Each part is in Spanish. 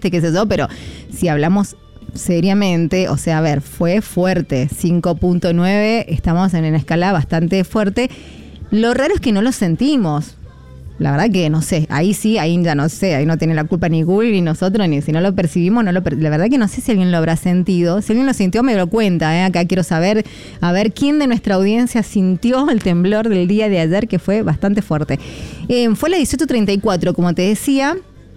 chiste, qué sé yo, pero si hablamos seriamente, o sea, a ver, fue fuerte, 5.9, estamos en una escala bastante fuerte. Lo raro es que no lo sentimos. La verdad que no sé, ahí sí, ahí ya no sé, ahí no tiene la culpa ni Google ni nosotros, ni si no lo percibimos, la verdad que no sé si alguien lo habrá sentido. Si alguien lo sintió, me lo cuenta, acá quiero saber, a ver quién de nuestra audiencia sintió el temblor del día de ayer, que fue bastante fuerte. Fue la 18:34, como te decía,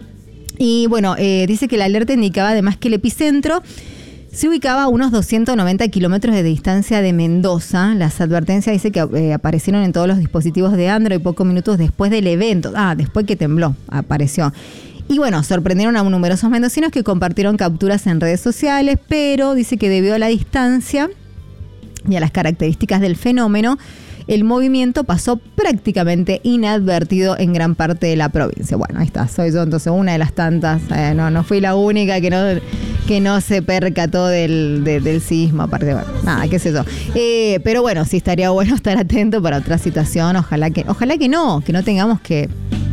y bueno, dice que la alerta indicaba además que el epicentro se ubicaba a unos 290 kilómetros de distancia de Mendoza. Las advertencias dice que aparecieron en todos los dispositivos de Android pocos minutos después del evento. Después que tembló, apareció. Y bueno, sorprendieron a numerosos mendocinos que compartieron capturas en redes sociales, pero dice que debido a la distancia y a las características del fenómeno, el movimiento pasó prácticamente inadvertido en gran parte de la provincia. Bueno, ahí está, soy yo entonces una de las tantas, no fui la única que no se percató del sismo, aparte, bueno, nada, qué sé yo. Pero bueno, sí estaría bueno estar atento para otra situación, ojalá que no tengamos que...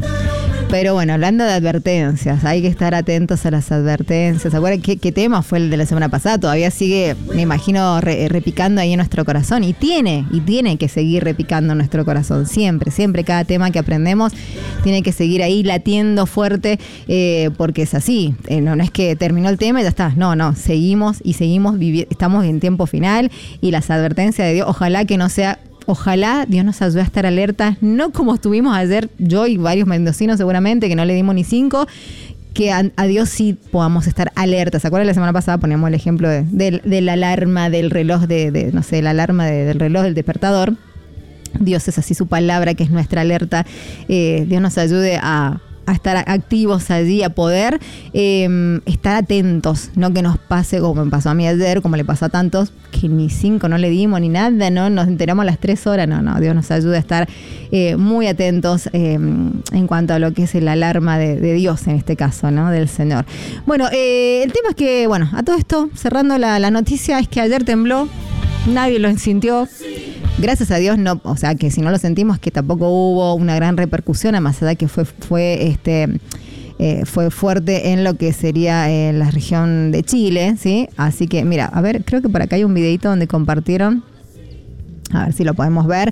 Pero bueno, hablando de advertencias, hay que estar atentos a las advertencias. ¿Se acuerdan qué tema fue el de la semana pasada? Todavía sigue, me imagino, repicando ahí en nuestro corazón. Y tiene que seguir repicando en nuestro corazón. Siempre, cada tema que aprendemos tiene que seguir ahí latiendo fuerte, porque es así. No es que terminó el tema y ya está. No, seguimos viviendo. Estamos en tiempo final y las advertencias de Dios, ojalá que no sea... Ojalá Dios nos ayude a estar alertas, no como estuvimos ayer, yo y varios mendocinos seguramente, que no le dimos ni 5, que a Dios sí podamos estar alertas. ¿Se acuerdan? La semana pasada poníamos el ejemplo de la alarma del reloj, la alarma del reloj del despertador. Dios es así su palabra, que es nuestra alerta. Dios nos ayude a estar activos allí, a poder estar atentos, no que nos pase como me pasó a mí ayer, como le pasó a tantos, que ni 5 no le dimos ni nada, no nos enteramos a las 3 horas, no, Dios nos ayude a estar muy atentos en cuanto a lo que es el alarma de Dios en este caso, ¿no? Del Señor. Bueno, el tema es que, bueno, a todo esto, cerrando la noticia, es que ayer tembló, nadie lo sintió. Gracias a Dios, no, o sea, que si no lo sentimos, que tampoco hubo una gran repercusión, además de que fue fuerte en lo que sería la región de Chile, ¿sí? Así que, mira, a ver, creo que por acá hay un videito donde compartieron, a ver si lo podemos ver,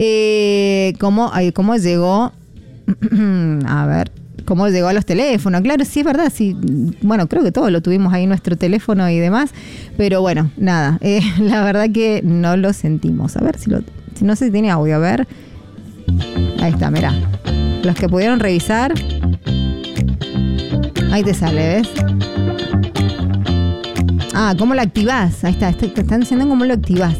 cómo llegó, a ver, cómo llegó a los teléfonos. Claro, sí es verdad, sí, bueno, creo que todos lo tuvimos ahí en nuestro teléfono y demás, pero bueno, nada, la verdad que no lo sentimos. A ver si no sé si tiene audio, a ver. Ahí está, mirá. Los que pudieron revisar, ahí te sale, ¿ves? ¿Cómo lo activás? Ahí está, te están diciendo cómo lo activás.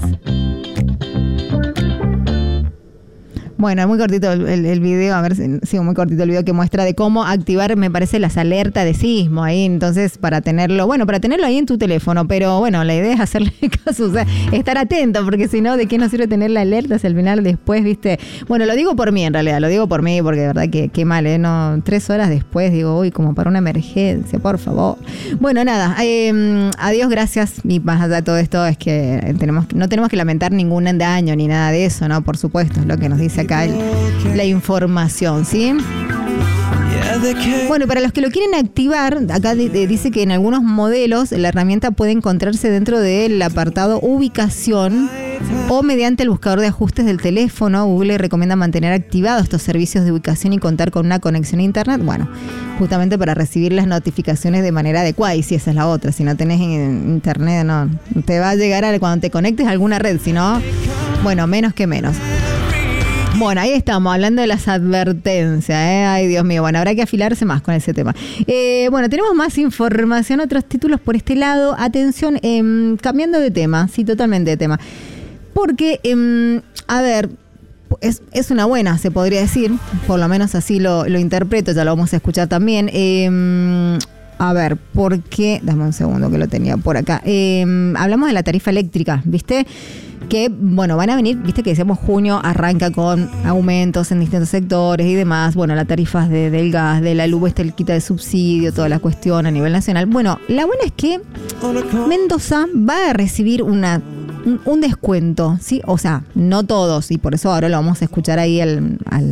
Bueno, muy cortito el video, a ver si muy cortito el video que muestra de cómo activar, me parece, las alertas de sismo ahí, entonces para tenerlo ahí en tu teléfono, pero bueno, la idea es hacerle caso, o sea, estar atento, porque si no, ¿de qué nos sirve tener la alerta si al final después, viste? Bueno, lo digo por mí en realidad, porque de verdad que qué mal, no, 3 horas después digo, uy, como para una emergencia, por favor. Bueno, nada, adiós, gracias, y más allá de todo esto es que no tenemos que lamentar ningún daño ni nada de eso, ¿no? Por supuesto, es lo que nos dice acá la información, ¿sí? Bueno, para los que lo quieren activar, acá dice que en algunos modelos la herramienta puede encontrarse dentro del apartado ubicación o mediante el buscador de ajustes del teléfono. Google recomienda mantener activados estos servicios de ubicación y contar con una conexión a internet, bueno, justamente para recibir las notificaciones de manera adecuada. Y si esa es la otra, si no tenés internet, no te va a llegar cuando te conectes a alguna red, si no, bueno, menos que menos. Bueno, ahí estamos, hablando de las advertencias, Ay, Dios mío, bueno, habrá que afilarse más con ese tema. Bueno, tenemos más información, otros títulos por este lado. Atención, cambiando de tema, sí, totalmente de tema. Porque, a ver, es una buena, se podría decir, por lo menos así lo interpreto, ya lo vamos a escuchar también. A ver, ¿por qué? Dame un segundo que lo tenía por acá. Hablamos de la tarifa eléctrica, ¿viste? Que, bueno, van a venir, viste que decíamos junio arranca con aumentos en distintos sectores y demás. Bueno, las tarifas del gas, de la luz, el quita de subsidio, toda la cuestión a nivel nacional. Bueno, la buena es que Mendoza va a recibir un descuento, ¿sí? O sea, no todos, y por eso ahora lo vamos a escuchar ahí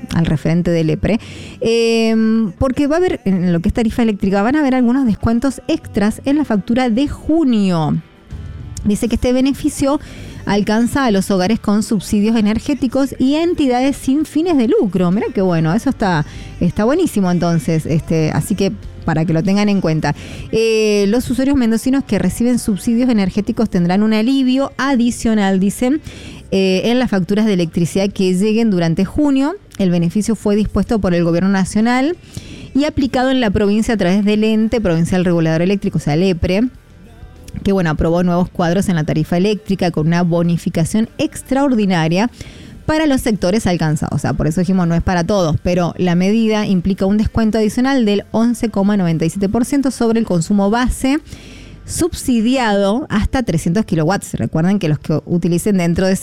al referente del EPRE, porque va a haber, en lo que es tarifa eléctrica, van a haber algunos descuentos extras en la factura de junio. Dice que este beneficio alcanza a los hogares con subsidios energéticos y a entidades sin fines de lucro. Mira qué bueno, eso está buenísimo entonces, así que para que lo tengan en cuenta. Los usuarios mendocinos que reciben subsidios energéticos tendrán un alivio adicional, dicen, en las facturas de electricidad que lleguen durante junio. El beneficio fue dispuesto por el Gobierno Nacional y aplicado en la provincia a través del ente provincial regulador eléctrico, o sea, el EPRE, que aprobó nuevos cuadros en la tarifa eléctrica con una bonificación extraordinaria para los sectores alcanzados. O sea, por eso dijimos no es para todos, pero la medida implica un descuento adicional del 11,97% sobre el consumo base subsidiado hasta 300 kilowatts. Recuerden que los que utilicen dentro de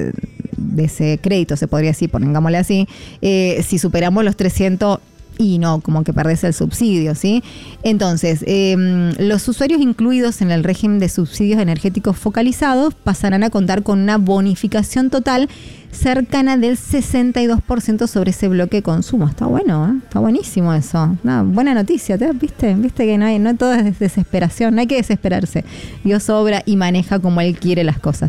ese crédito, se podría decir, pongámosle así, si superamos los 300 y no, como que perdés el subsidio, ¿sí? Entonces, los usuarios incluidos en el régimen de subsidios energéticos focalizados pasarán a contar con una bonificación total cercana del 62% sobre ese bloque de consumo. Está bueno, ¿eh? Está buenísimo eso. Una buena noticia, ¿viste? Viste que no todo es desesperación, no hay que desesperarse. Dios obra y maneja como Él quiere las cosas.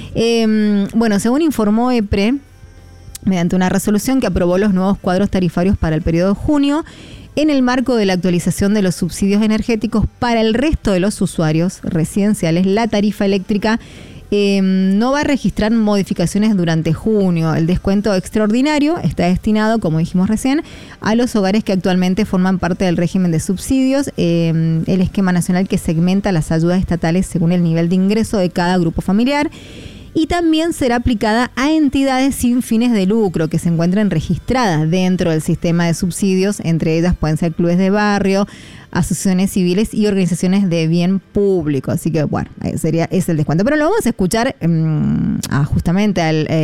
Según informó EPRE, mediante una resolución que aprobó los nuevos cuadros tarifarios para el periodo de junio, en el marco de la actualización de los subsidios energéticos para el resto de los usuarios residenciales, la tarifa eléctrica no va a registrar modificaciones durante junio. El descuento extraordinario está destinado, como dijimos recién, a los hogares que actualmente forman parte del régimen de subsidios, el esquema nacional que segmenta las ayudas estatales según el nivel de ingreso de cada grupo familiar. Y también será aplicada a entidades sin fines de lucro que se encuentren registradas dentro del sistema de subsidios. Entre ellas pueden ser clubes de barrio, asociaciones civiles y organizaciones de bien público. Así que, ese es el descuento. Pero lo vamos a escuchar justamente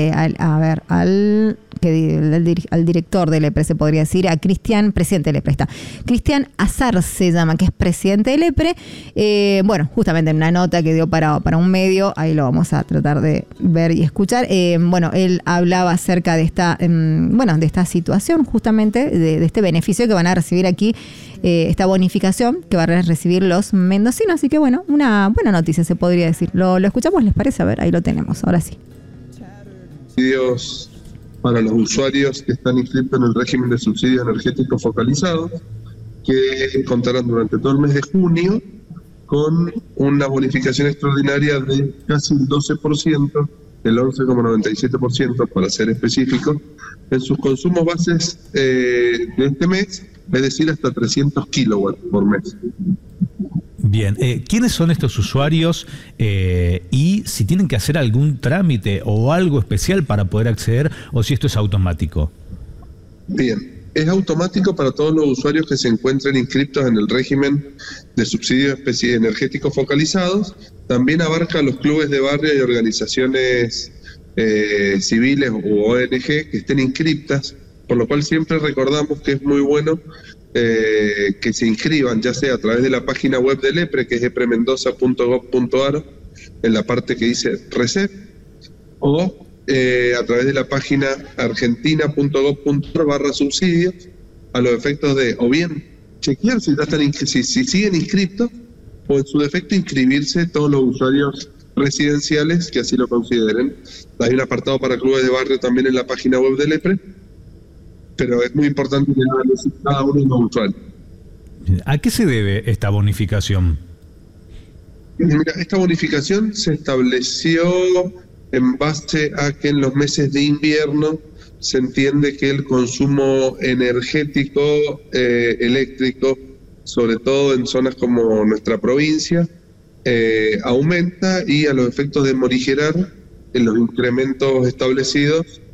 al director del EPRE, se podría decir, a Cristian, presidente del EPRE, está. Cristian Azar se llama, que es presidente del EPRE. Justamente en una nota que dio para un medio, ahí lo vamos a tratar de ver y escuchar. Él hablaba acerca de de esta situación, justamente, de este beneficio que van a recibir aquí, esta bonificación que van a recibir los mendocinos. Así que, una buena noticia, se podría decir. ¿Lo escuchamos, les parece? A ver, ahí lo tenemos, ahora sí. Subsidios para los usuarios que están inscritos en el régimen de subsidios energéticos focalizados, que contarán durante todo el mes de junio con una bonificación extraordinaria de casi el 12%, el 11,97% para ser específico, en sus consumos bases de este mes, es decir, hasta 300 kilowatts por mes. Bien, ¿quiénes son estos usuarios y si tienen que hacer algún trámite o algo especial para poder acceder o si esto es automático? Bien, es automático para todos los usuarios que se encuentren inscritos en el régimen de subsidios energéticos focalizados. También abarca a los clubes de barrio y organizaciones civiles u ONG que estén inscriptas, por lo cual siempre recordamos que es muy bueno que se inscriban, ya sea a través de la página web del EPRE, que es epremendoza.gov.ar, en la parte que dice RECEP, o a través de la página argentina.gov.ar/subsidios, a los efectos de o bien chequear si siguen inscritos, o en su defecto inscribirse todos los usuarios residenciales que así lo consideren. Hay un apartado para clubes de barrio también en la página web del EPRE, pero es muy importante que cada uno de los usuarios. ¿A qué se debe esta bonificación? Mira, esta bonificación se estableció en base a que en los meses de invierno se entiende que el consumo energético eléctrico, sobre todo en zonas como nuestra provincia, aumenta, y a los efectos de morigerar en los incrementos establecidos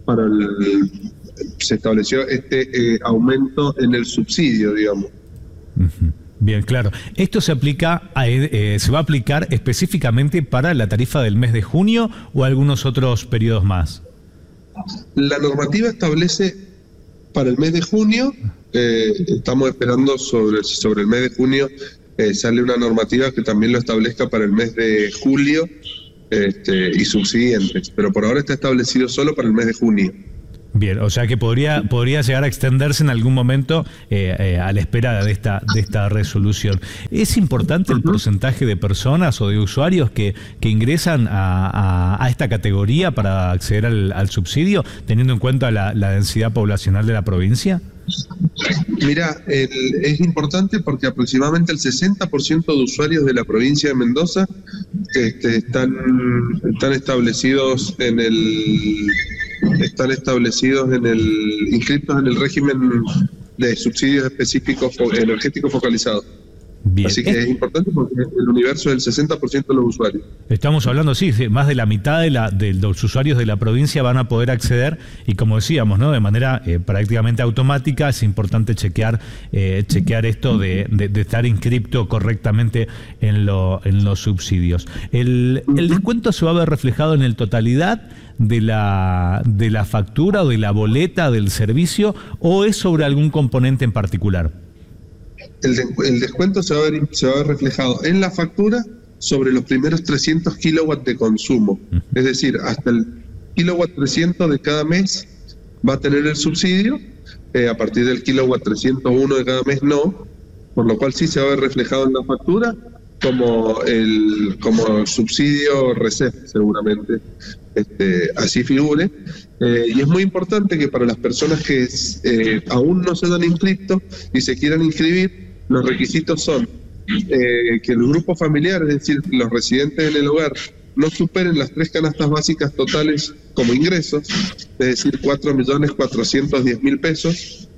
se estableció este aumento en el subsidio, digamos. Bien, claro. ¿Esto se aplica se va a aplicar específicamente para la tarifa del mes de junio o algunos otros periodos más? La normativa establece para el mes de junio, estamos esperando sobre el mes de junio, sale una normativa que también lo establezca para el mes de julio y subsiguientes, pero por ahora está establecido solo para el mes de junio. Bien, o sea que podría llegar a extenderse en algún momento a la espera de esta resolución. ¿Es importante el porcentaje de personas o de usuarios que ingresan a esta categoría para acceder al subsidio, teniendo en cuenta la densidad poblacional de la provincia? Mira, es importante porque aproximadamente el 60% de usuarios de la provincia de Mendoza están establecidos inscritos en el régimen de subsidios específicos energéticos focalizados. Bien. Así que es importante porque el universo es el 60% de los usuarios. Estamos hablando, sí, más de la mitad de los usuarios de la provincia van a poder acceder y, como decíamos, ¿no?, de manera prácticamente automática. Es importante chequear esto de estar inscripto correctamente en los subsidios. ¿El descuento se va a ver reflejado en la totalidad de la factura o de la boleta del servicio, o es sobre algún componente en particular? El descuento se va a ver reflejado en la factura sobre los primeros 300 kilowatts de consumo. Es decir, hasta el kilowatt 300 de cada mes va a tener el subsidio, a partir del kilowatt 301 de cada mes no, por lo cual sí se va a ver reflejado en la factura como el subsidio RECEF, seguramente así figure. Y es muy importante que para las personas que aún no se han inscrito y se quieran inscribir, los requisitos son que el grupo familiar, es decir, los residentes en el hogar, no superen las 3 canastas básicas totales como ingresos, es decir, 4.410.000 pesos,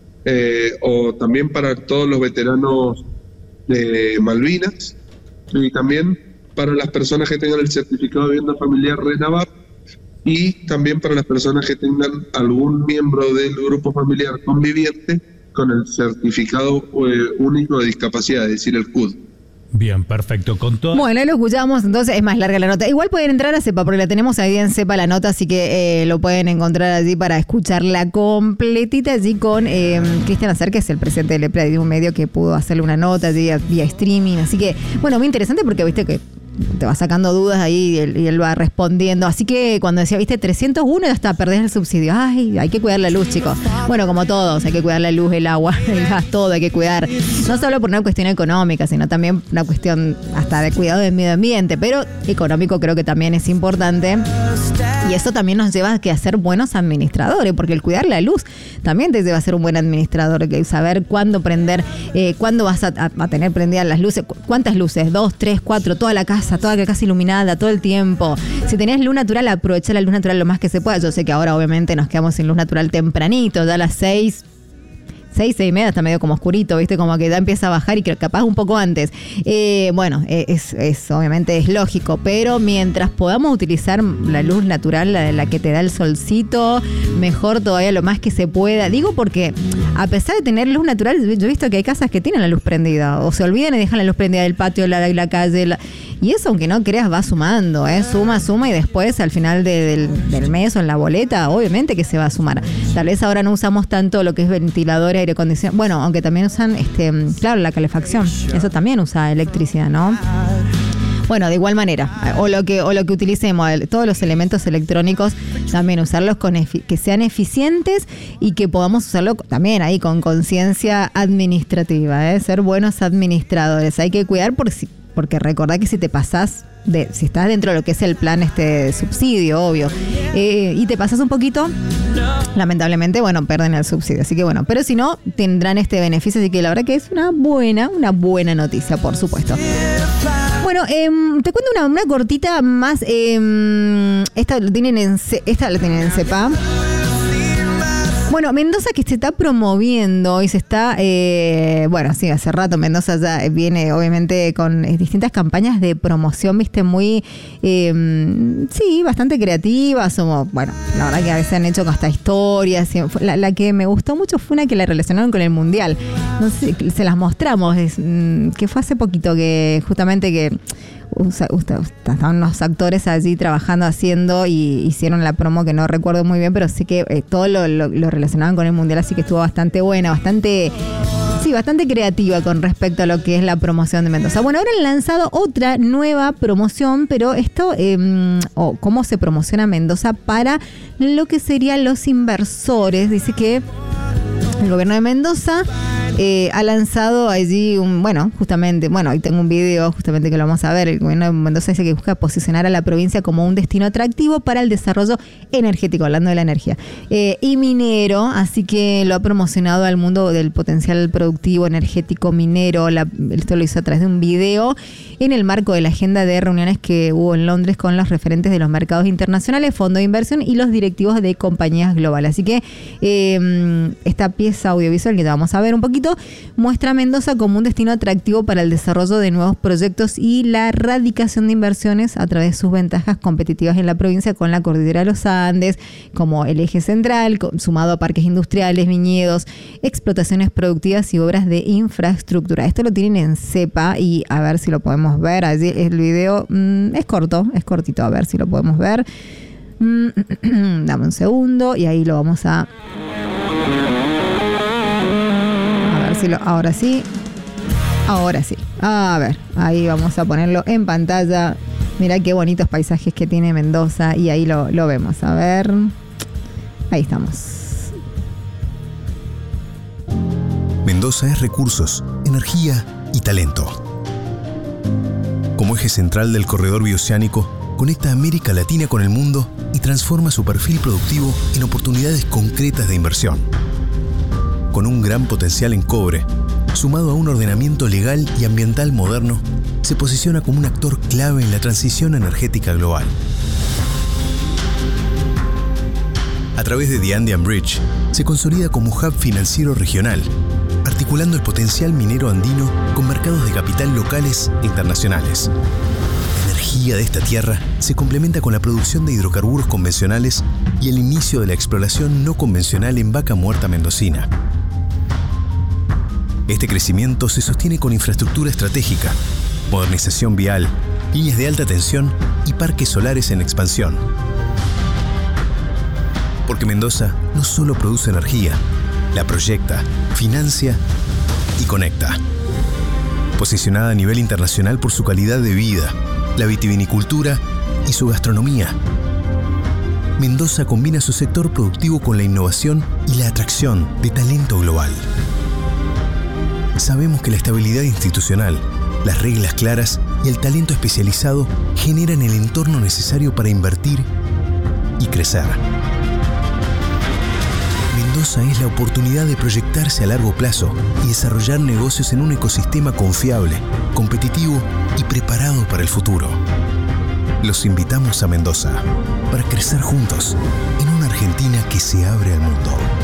o también para todos los veteranos de Malvinas, y también para las personas que tengan el certificado de vivienda familiar RENAVAP, y también para las personas que tengan algún miembro del grupo familiar conviviente con el certificado único de discapacidad, es decir, el CUD. Bien, perfecto. Bueno, lo escuchamos, entonces es más larga la nota. Igual pueden entrar a CEPA, porque la tenemos ahí en CEPA la nota, así que lo pueden encontrar allí para escucharla completita, allí con Cristian Acer, que es el presidente del EPLA, de un medio que pudo hacerle una nota allí vía streaming. Así que, bueno, muy interesante porque viste que te va sacando dudas ahí y él va respondiendo. Así que cuando decía, viste, 301 ya está, perdés el subsidio. Ay, hay que cuidar la luz, chicos. Bueno, como todos, hay que cuidar la luz, el agua, el gas, todo hay que cuidar. No solo por una cuestión económica, sino también una cuestión hasta de cuidado del medio ambiente, pero económico creo que también es importante. Y eso también nos lleva a ser buenos administradores, porque el cuidar la luz también te lleva a ser un buen administrador, que saber cuándo prender, cuándo vas a tener prendidas las luces, cuántas luces, 2, 3, 4, toda la casa iluminada todo el tiempo. Si tenés luz natural, aprovecha la luz natural lo más que se pueda. Yo sé que ahora obviamente nos quedamos sin luz natural tempranito, ya a las 6 y media está medio como oscurito, ¿viste? Como que ya empieza a bajar y que capaz un poco antes. Bueno, obviamente es lógico, pero mientras podamos utilizar la luz natural, la que te da el solcito, mejor todavía lo más que se pueda. Digo porque a pesar de tener luz natural, yo he visto que hay casas que tienen la luz prendida, o se olvidan y dejan la luz prendida del patio, la calle, y eso, aunque no creas, va sumando, suma y después al final del mes o en la boleta, obviamente que se va a sumar. Tal vez ahora no usamos tanto lo que es ventiladores, aire acondicionado, bueno, aunque también usan, claro, la calefacción, eso también usa electricidad, ¿no? Bueno, de igual manera, o lo que utilicemos, todos los elementos electrónicos, también usarlos que sean eficientes y que podamos usarlo también ahí con conciencia administrativa, ser buenos administradores. Hay que cuidar porque recordá que si te pasás, si estás dentro de lo que es el plan subsidio, obvio, y te pasas un poquito, lamentablemente, bueno, pierden el subsidio. Así que bueno, pero si no, tendrán este beneficio. Así que la verdad que es una buena noticia, por supuesto. Bueno, te cuento una cortita más. Esta la tienen en CEPA. Bueno, Mendoza que se está promoviendo y se está, bueno, sí, hace rato Mendoza ya viene obviamente con distintas campañas de promoción, viste, muy, sí, bastante creativas, bueno, la verdad que a veces han hecho hasta historias. La que me gustó mucho fue una que la relacionaron con el Mundial. No sé, se las mostramos, que fue hace poquito, que justamente que estaban unos actores allí trabajando, haciendo, y hicieron la promo que no recuerdo muy bien, pero sí que todo lo relacionaban con el Mundial, así que estuvo bastante buena, bastante Sí, bastante creativa con respecto a lo que es la promoción de Mendoza. Bueno, ahora han lanzado otra nueva promoción, pero esto, cómo se promociona Mendoza para lo que serían los inversores. Dice que el gobierno de Mendoza ha lanzado allí ahí tengo un video justamente que lo vamos a ver. El gobierno de Mendoza dice que busca posicionar a la provincia como un destino atractivo para el desarrollo energético, hablando de la energía, y minero, así que lo ha promocionado al mundo del potencial productivo energético minero. Esto lo hizo a través de un video en el marco de la agenda de reuniones que hubo en Londres con los referentes de los mercados internacionales, fondos de inversión y los directivos de compañías globales. Así que esta pieza audiovisual que vamos a ver un poquito muestra a Mendoza como un destino atractivo para el desarrollo de nuevos proyectos y la radicación de inversiones a través de sus ventajas competitivas en la provincia con la cordillera de los Andes como el eje central, sumado a parques industriales, viñedos, explotaciones productivas y obras de infraestructura. Esto lo tienen en CEPA y a ver si lo podemos ver. Allí el video es cortito, a ver si lo podemos ver. Dame un segundo y ahí lo vamos a ver si ahora sí. A ver, ahí vamos a ponerlo en pantalla. Mirá qué bonitos paisajes que tiene Mendoza y ahí lo vemos. A ver, ahí estamos. Mendoza es recursos, energía y talento. Como eje central del corredor bioceánico, conecta América Latina con el mundo y transforma su perfil productivo en oportunidades concretas de inversión. Con un gran potencial en cobre, sumado a un ordenamiento legal y ambiental moderno, se posiciona como un actor clave en la transición energética global. A través de The Andean Bridge, se consolida como hub financiero regional, articulando el potencial minero andino con mercados de capital locales e internacionales. La energía de esta tierra se complementa con la producción de hidrocarburos convencionales y el inicio de la exploración no convencional en Vaca Muerta mendocina. Este crecimiento se sostiene con infraestructura estratégica, modernización vial, líneas de alta tensión y parques solares en expansión. Porque Mendoza no solo produce energía, la proyecta, financia y conecta. Posicionada a nivel internacional por su calidad de vida, la vitivinicultura y su gastronomía, Mendoza combina su sector productivo con la innovación y la atracción de talento global. Sabemos que la estabilidad institucional, las reglas claras y el talento especializado generan el entorno necesario para invertir y crecer. Mendoza es la oportunidad de proyectarse a largo plazo y desarrollar negocios en un ecosistema confiable, competitivo y preparado para el futuro. Los invitamos a Mendoza para crecer juntos en una Argentina que se abre al mundo.